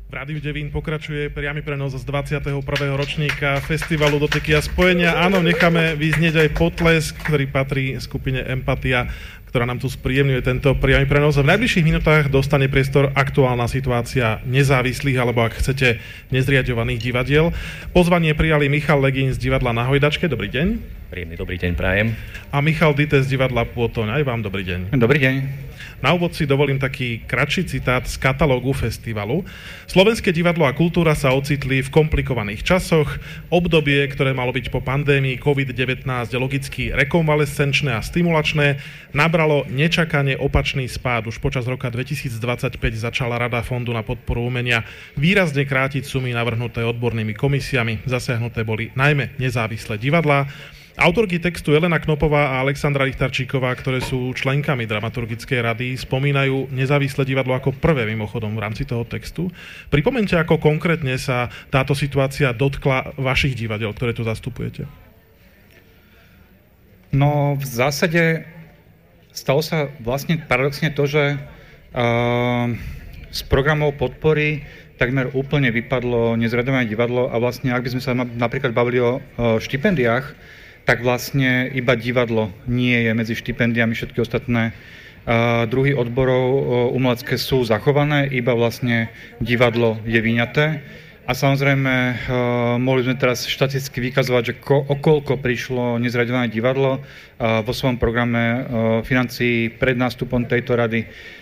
V Rádiu Devín pokračuje priamy prenos z 21. ročníka festivalu Dotyky a spojenia. Áno, necháme vyznieť aj potlesk, ktorý patrí skupine Empatia, ktorá nám tu spríjemňuje tento priamy prenos. V najbližších minútach dostane priestor aktuálna situácia nezávislých, alebo ak chcete, nezriaďovaných divadiel. Pozvanie prijali Michal Legín z divadla Na Hojdačke. Dobrý deň. Príjemný dobrý deň prajem. A Michal Dite z divadla Pôtoň. Aj vám dobrý deň. Dobrý deň. Na úvod si dovolím taký kratší citát z katalógu festivalu. Slovenské divadlo a kultúra sa ocitli v komplikovaných časoch. Obdobie, ktoré malo byť po pandémii COVID-19 logicky rekonvalescenčné a stimulačné, nabralo nečakane opačný spád. Už počas roka 2025 začala Rada Fondu na podporu umenia výrazne krátiť sumy navrhnuté odbornými komisiami. Zasiahnuté boli najmä nezávislé divadlá. Autorky textu Elena Knopová a Alexandra Richtarčíková, ktoré sú členkami dramaturgickej rady, spomínajú nezávislé divadlo ako prvé mimochodom v rámci toho textu. Pripomeňte, ako konkrétne sa táto situácia dotkla vašich divadiel, ktoré tu zastupujete. No, v zásade stalo sa vlastne paradoxne to, že z programov podpory takmer úplne vypadlo nezriaďované divadlo a vlastne, ak by sme sa napríklad bavili o štipendiách, tak vlastne iba divadlo nie je medzi štipendiami, všetky ostatné druhy odborov umelecké sú zachované, iba vlastne divadlo je vyňaté. A samozrejme, mohli sme teraz štatisticky vykazovať, že o koľko prišlo nezriaďované divadlo vo svojom programe financií pred nástupom tejto rady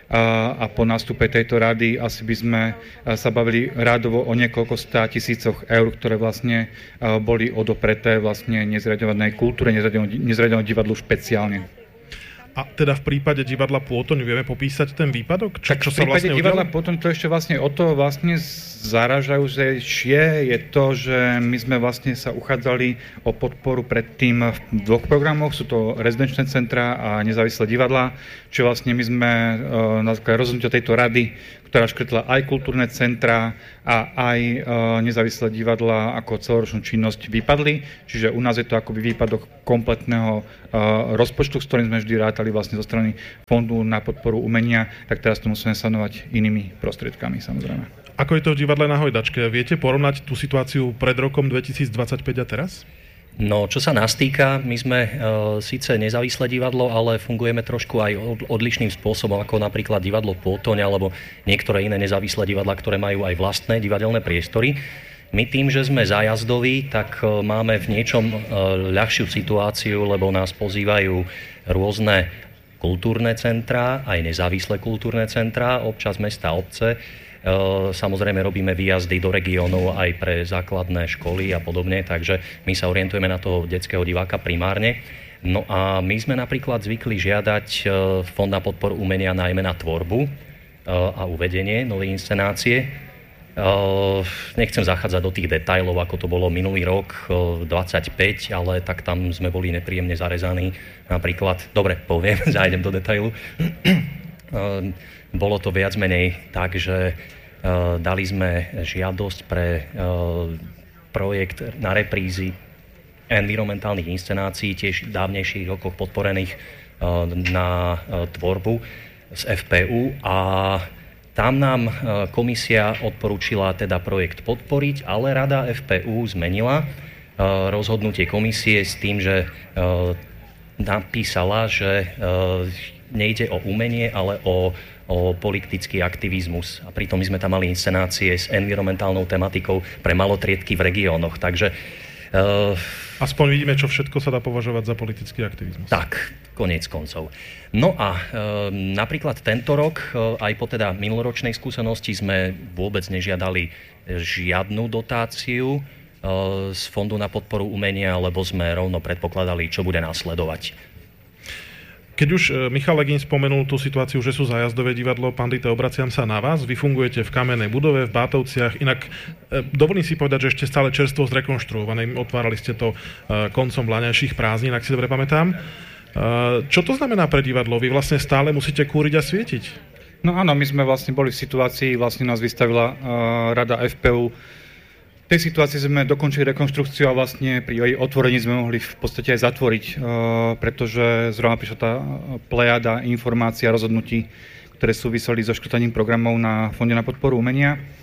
a po nástupe tejto rady asi by sme sa bavili rádovo o niekoľko 100 000 eur, ktoré vlastne boli odopreté vlastne nezriaďovanej kultúre, nezriaďovanému divadlu špeciálne. A teda v prípade divadla Pôtoň vieme popísať ten výpadok? Tak v prípade divadla Pôtoň to ešte vlastne o to vlastne zaražajúcejšie je to, že my sme vlastne sa uchádzali o podporu predtým v dvoch programoch, sú to rezidenčné centra a nezávislé divadlá, čiže vlastne my sme na základe rozhodnutia tejto rady, ktorá škrtla aj kultúrne centra a aj nezávislé divadlá ako celoročnú činnosť vypadli. Čiže u nás je to akoby výpadok kompletného rozpočtu, s ktorým sme vždy rátali vlastne zo strany Fondu na podporu umenia, tak teraz to musíme sanovať inými prostriedkami, samozrejme. Ako je to v divadle Na Hojdačke? Viete porovnať tú situáciu pred rokom 2025 a teraz? No, čo sa nás týka, my sme síce nezávislé divadlo, ale fungujeme trošku aj odlišným spôsobom, ako napríklad divadlo Pôtoň alebo niektoré iné nezávislé divadlá, ktoré majú aj vlastné divadelné priestory. My tým, že sme zájazdoví, tak máme v niečom ľahšiu situáciu, lebo nás pozývajú rôzne kultúrne centrá, aj nezávislé kultúrne centrá, občas mesta a obce. Samozrejme robíme výjazdy do regiónov aj pre základné školy a podobne, takže my sa orientujeme na toho detského diváka primárne. No a my sme napríklad zvykli žiadať Fond na podporu umenia najmä na tvorbu a uvedenie novej inscenácie. Nechcem zachádzať do tých detailov, ako to bolo minulý rok 25, ale tak tam sme boli nepríjemne zarezaní. Napríklad, dobre, poviem, zájdem do detailu. Bolo to viac menej tak, že dali sme žiadosť pre projekt na reprízy environmentálnych inscenácií, tiež dávnejších rokoch podporených na tvorbu z FPU a tam nám komisia odporúčila teda projekt podporiť, ale rada FPU zmenila rozhodnutie komisie s tým, že napísala, že nejde o umenie, ale o politický aktivizmus. A pritom my sme tam mali inscenácie s environmentálnou tematikou pre malotriedky v regiónoch. Takže aspoň vidíme, čo všetko sa dá považovať za politický aktivizmus. Tak, koniec koncov. No a napríklad tento rok, aj po teda minuloročnej skúsenosti, sme vôbec nežiadali žiadnu dotáciu z Fondu na podporu umenia, lebo sme rovno predpokladali, čo bude nasledovať. Keď už Michal Legín spomenul tú situáciu, že sú zájazdové divadlo, pán Dite, obraciam sa na vás. Vy fungujete v kamennej budove v Bátovciach. Inak dovolím si povedať, že ešte stále čerstvo zrekonštruované. Otvárali ste to koncom vlaňajších prázdnin, ak si dobre pamätám. Čo to znamená pre divadlo? Vy vlastne stále musíte kúriť a svietiť? No áno, my sme vlastne boli v situácii, vlastne nás vystavila rada FPU. V tej situácii sme dokončili rekonštrukciu a vlastne pri jej otvorení sme mohli v podstate aj zatvoriť, pretože zrovna prišla tá plejada informácií a rozhodnutí, ktoré súviseli so škrtaním programov na Fonde na podporu umenia.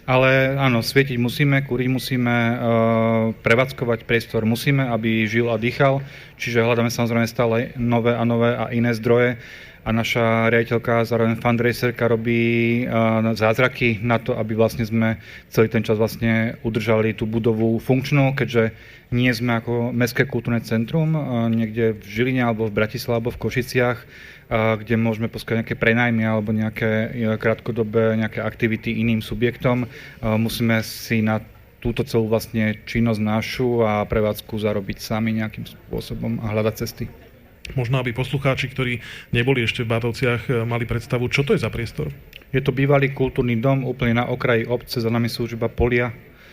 Ale áno, svietiť musíme, kúriť musíme, prevádzkovať priestor musíme, aby žil a dýchal, čiže hľadáme samozrejme stále nové a iné zdroje a naša riaditeľka, zároveň fundraiserka robí zázraky na to, aby vlastne sme celý ten čas vlastne udržali tú budovu funkčnú, keďže nie sme ako mestské kultúrne centrum, niekde v Žiline alebo v Bratislave alebo v Košiciach, kde môžeme poskytovať nejaké prenajmy alebo nejaké krátkodobé nejaké aktivity iným subjektom. Musíme si na túto celú vlastne činnosť našu a prevádzku zarobiť sami nejakým spôsobom a hľadať cesty. Možno, aby poslucháči, ktorí neboli ešte v Bátovciach, mali predstavu, čo to je za priestor? Je to bývalý kultúrny dom, úplne na okraji obce, za nami sú už iba polia.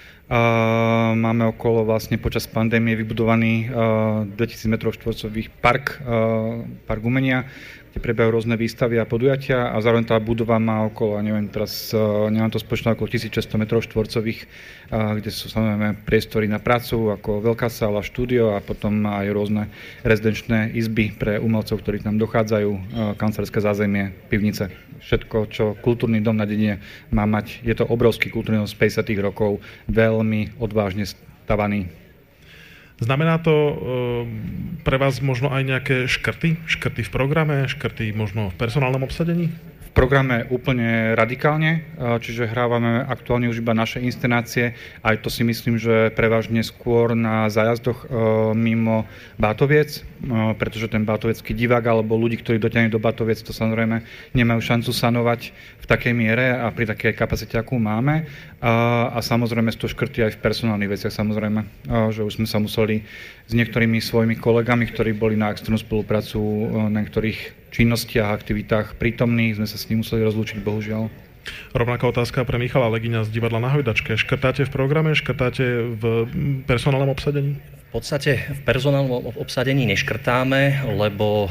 Máme okolo vlastne počas pandémie vybudovaný 2000 m2 park umenia, kde prebiehajú rôzne výstavy a podujatia a zároveň tá budova má okolo, neviem, teraz nemám to spočítané, okolo 1600 m2, kde sú samozrejme priestory na prácu, ako veľká sála, štúdio a potom aj rôzne rezidenčné izby pre umelcov, ktorí nám dochádzajú, kancelárske zázemie, pivnice. Všetko, čo kultúrny dom na dedine má mať. Je to obrovský kultúrny dom z 50. rokov, veľmi odvážne stavaný. Znamená to pre vás možno aj nejaké škrty? Škrty v programe, škrty možno v personálnom obsadení? V programe úplne radikálne, čiže hrávame aktuálne už iba naše inscenácie. Aj to si myslím, že prevažne skôr na zájazdoch mimo Bátoviec, pretože ten bátovecký divák alebo ľudí, ktorí dotiahnu do Bátoviec, to samozrejme nemajú šancu sanovať v takej miere a pri takej kapacite, akú máme. A samozrejme sú to škrty aj v personálnych veciach, samozrejme, že už sme sa museli s niektorými svojimi kolegami, ktorí boli na externú spoluprácu na niektorých činnostiach a aktivitách prítomní, sme sa s ním museli rozlúčiť, bohužiaľ. Rovnaká otázka pre Michala Legiňa z Divadla Na Hojdačke. Škrtáte v programe, škrtáte v personálnom obsadení? V podstate v personálnom obsadení neškrtáme, lebo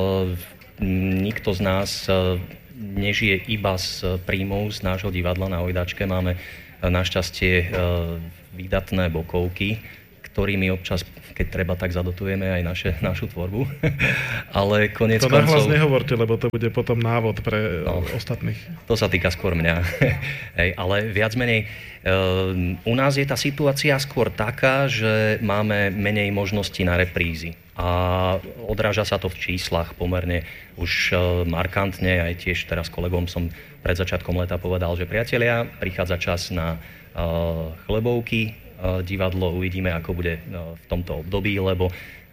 nikto z nás nežije iba z príjmov z nášho divadla Na Hojdačke. Máme našťastie výdatné bokovky, ktorými občas, keď treba, tak zadotujeme aj našu tvorbu. Ale koniec koncov... To nahlas nehovorte, lebo to bude potom návod pre ostatných. To sa týka skôr mňa. Hej, ale viac menej, u nás je tá situácia skôr taká, že máme menej možností na reprízy. A odráža sa to v číslach pomerne už markantne. Aj tiež teraz kolegom som pred začiatkom leta povedal, že priatelia, prichádza čas na chlebovky, divadlo, uvidíme, ako bude v tomto období, lebo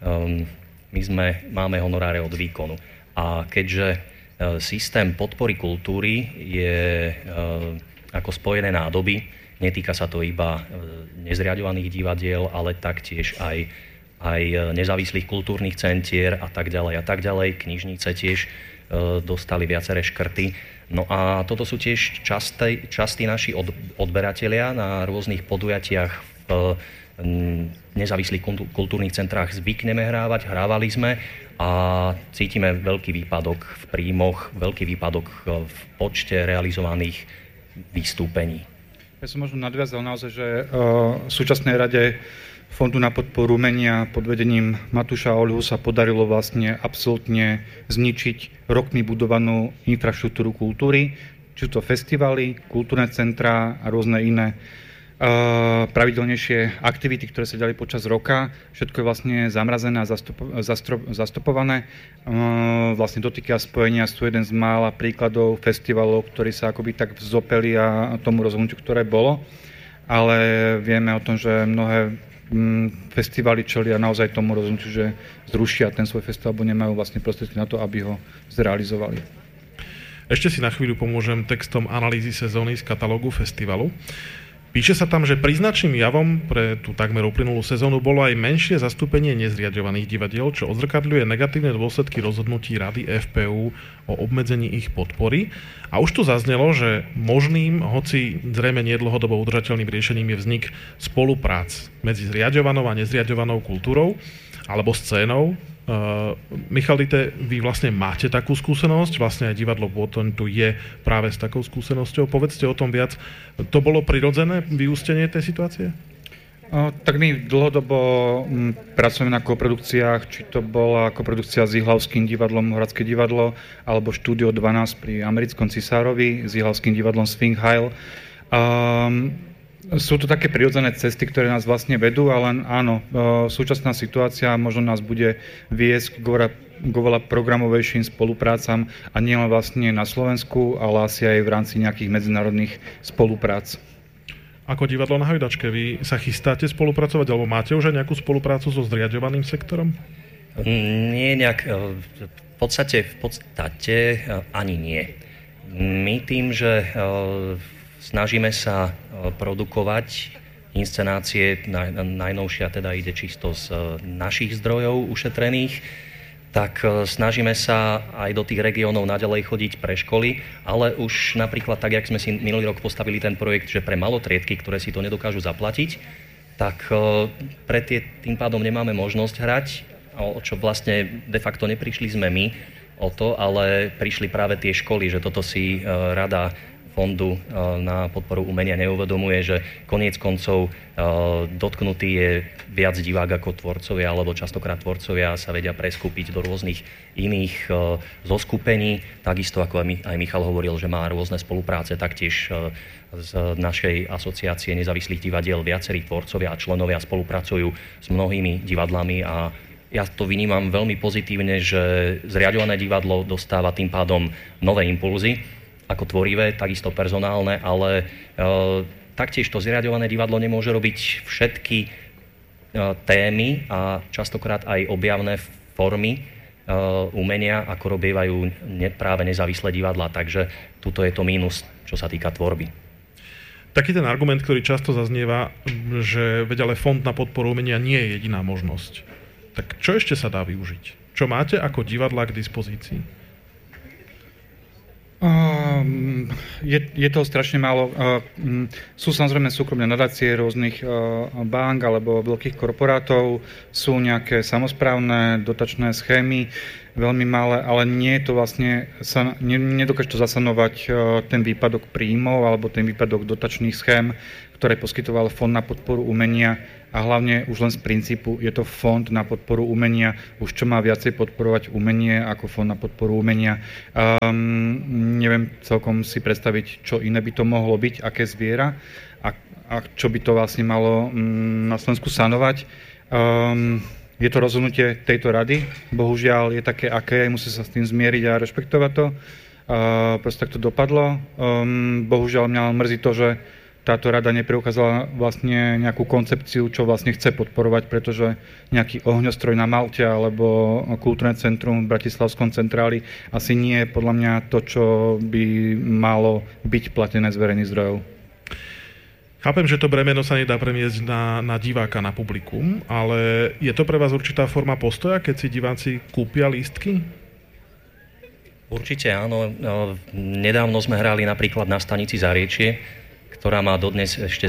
my máme honoráre od výkonu. A keďže systém podpory kultúry je ako spojené nádoby, netýka sa to iba nezriaďovaných divadiel, ale taktiež aj nezávislých kultúrnych centier a tak ďalej. Knižnice tiež dostali viaceré škrty. No a toto sú tiež častí naši odberatelia na rôznych podujatiach v nezávislých kultúrnych centrách zvykneme hrávať, hrávali sme a cítime veľký výpadok v príjmoch, veľký výpadok v počte realizovaných vystúpení. Ja som možno nadviazal naozaj, že v súčasnej rade Fondu na podporu umenia pod vedením Matúša Olhu sa podarilo vlastne absolútne zničiť rokmi budovanú infraštruktúru kultúry, či to festivaly, kultúrne centrá a rôzne iné pravidelnejšie aktivity, ktoré sa diali počas roka. Všetko je vlastne zamrazené a zastopované. Vlastne dotyky a spojenia sú jeden z mála príkladov festivalov, ktorí sa akoby tak vzopeli a tomu rozhodnutiu, ktoré bolo. Ale vieme o tom, že mnohé festivaly čelia naozaj tomu rozhodnutiu, že zrušia ten svoj festival, alebo nemajú vlastne prostriedky na to, aby ho zrealizovali. Ešte si na chvíľu pomôžem textom analýzy sezóny z katalógu festivalu. Píše sa tam, že príznačným javom pre tú takmer uplynulú sezónu bolo aj menšie zastúpenie nezriaďovaných divadiel, čo odzrkadľuje negatívne dôsledky rozhodnutí Rady FPU o obmedzení ich podpory. A už tu zaznelo, že možným, hoci zrejme nedlhodobo udržateľným riešením je vznik spoluprác medzi zriaďovanou a nezriaďovanou kultúrou alebo scénou. Michalite, vy vlastne máte takú skúsenosť, vlastne aj divadlo Pôtoň tu je práve s takou skúsenosťou. Povedzte o tom viac. To bolo prirodzené vyústenie tej situácie? Tak my dlhodobo pracujeme na koprodukciách, či to bola koprodukcia s Jihlavským divadlom Hradské divadlo, alebo Štúdio 12 pri Americkom Cisárovi, s Jihlavským divadlom Sphinx Heil. Sú to také prirodzené cesty, ktoré nás vlastne vedú, ale áno, súčasná situácia možno nás bude viesť k oveľa programovejším spoluprácam a nielen vlastne na Slovensku, ale asi aj v rámci nejakých medzinárodných spoluprác. Ako divadlo na Hajdačke, vy sa chystáte spolupracovať, alebo máte už aj nejakú spoluprácu so zriaďovaným sektorom? Nie, v podstate ani nie. My tým, že snažíme sa produkovať inscenácie, najnovšia teda ide čisto z našich zdrojov ušetrených, tak snažíme sa aj do tých regiónov naďalej chodiť pre školy, ale už napríklad tak, jak sme si minulý rok postavili ten projekt, že pre malotriedky, ktoré si to nedokážu zaplatiť, tak pre tie tým pádom nemáme možnosť hrať, o čo vlastne de facto neprišli sme my o to, ale prišli práve tie školy, že toto si rada fondu na podporu umenia neuvedomuje, že koniec koncov dotknutý je viac divák ako tvorcovia, alebo častokrát tvorcovia sa vedia preskúpiť do rôznych iných zoskupení. Takisto ako aj Michal hovoril, že má rôzne spolupráce, taktiež z našej asociácie nezávislých divadiel viacerí tvorcovia a členovia spolupracujú s mnohými divadlami a ja to vnímam veľmi pozitívne, že zriaďované divadlo dostáva tým pádom nové impulzy, ako tvorivé, takisto personálne, ale taktiež to zriaďované divadlo nemôže robiť všetky témy a častokrát aj objavné formy umenia, ako robievajú práve nezávislé divadlá, takže tuto je to mínus, čo sa týka tvorby. Taký ten argument, ktorý často zaznieva, že veď ale fond na podporu umenia nie je jediná možnosť. Tak čo ešte sa dá využiť? Čo máte ako divadlá k dispozícii? Je toho strašne málo. Sú samozrejme súkromné nadácie rôznych bank alebo veľkých korporátov, sú nejaké samosprávne dotačné schémy, veľmi malé, ale nie je to vlastne, nedokáže to zasanovať ten výpadok príjmov alebo ten výpadok dotačných schém, ktoré poskytoval Fond na podporu umenia a hlavne už len z princípu je to Fond na podporu umenia, už čo má viacej podporovať umenie ako Fond na podporu umenia. Neviem celkom si predstaviť, čo iné by to mohlo byť, aké zviera a čo by to vlastne malo na Slovensku sanovať. Je to rozhodnutie tejto rady, bohužiaľ je také, aké, musí sa s tým zmieriť a rešpektovať to. Proste tak to dopadlo. Bohužiaľ mňa mrzí to, že táto rada nepreukázala vlastne nejakú koncepciu, čo vlastne chce podporovať, pretože nejaký ohňostroj na Malte alebo kultúrne centrum v Bratislavskom centráli asi nie je podľa mňa to, čo by malo byť platené z verejných zdrojov. Chápem, že to bremeno sa nedá premiesť na diváka, na publikum, ale je to pre vás určitá forma postoja, keď si diváci kúpia lístky? Určite áno. Nedávno sme hrali napríklad na stanici Zariečie, ktorá má dodnes ešte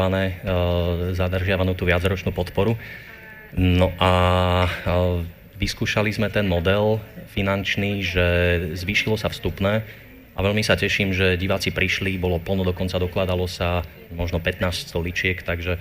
zadržiavanú tú viacročnú podporu. No a vyskúšali sme ten model finančný, že zvýšilo sa vstupné a veľmi sa teším, že diváci prišli, bolo plno, dokonca dokladalo sa možno 15 stoličiek, takže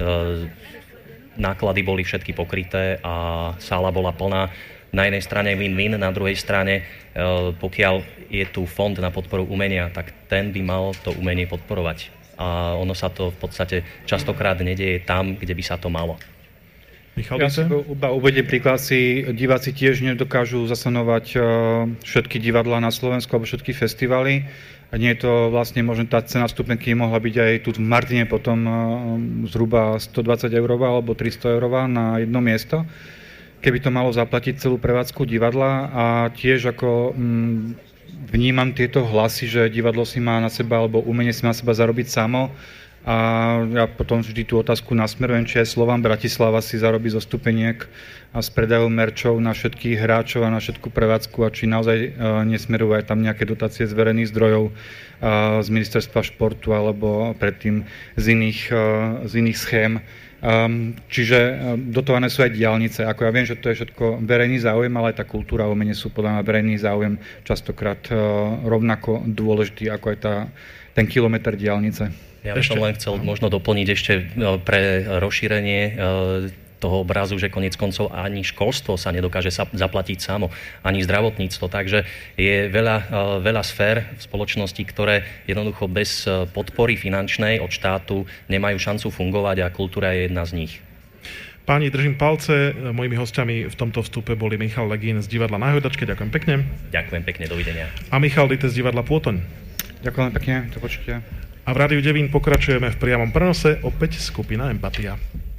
náklady boli všetky pokryté a sála bola plná. Na jednej strane win-win, na druhej strane, pokiaľ je tu fond na podporu umenia, tak ten by mal to umenie podporovať. A ono sa to v podstate častokrát nedieje tam, kde by sa to malo. Michal, ja si uvediem príklad, diváci tiež nedokážu zasanovať všetky divadlá na Slovensku alebo všetky festivaly. A nie je to vlastne možno tá cena vstupenky mohla byť aj tu v Martine potom zhruba 120 eurová alebo 300 eurová na jedno miesto. Keby to malo zaplatiť celú prevádzku divadla a tiež ako vnímam tieto hlasy, že divadlo si má na seba alebo umenie si má na seba zarobiť samo a ja potom vždy tú otázku nasmerujem, či aj Slovan Bratislava si zarobí zo stupeniek a z predajov merčov na všetkých hráčov a na všetku prevádzku a či naozaj nesmerujú aj tam nejaké dotácie z verejných zdrojov z ministerstva športu alebo predtým z iných schém. Čiže dotované sú aj diaľnice. Ako ja viem, že to je všetko verejný záujem, ale aj tá kultúra a umenie sú podľa mňa verejný záujem častokrát rovnako dôležitý ako aj ten kilometr diaľnice. Ja by som len chcel možno doplniť ešte pre rozšírenie toho obrazu, že koniec koncov ani školstvo sa nedokáže zaplatiť samo, ani zdravotníctvo. Takže je veľa sfér v spoločnosti, ktoré jednoducho bez podpory finančnej od štátu nemajú šancu fungovať a kultúra je jedna z nich. Páni, držím palce. Mojimi hostiami v tomto vstupe boli Michal Legín z divadla Na Hojdačke. Ďakujem pekne. Ďakujem pekne, dovidenia. A Michal Dite z divadla Pôtoň. Ďakujem pekne, do počutia. A v Rádiu Devín pokračujeme v priamom prenose, opäť skupina Empatia.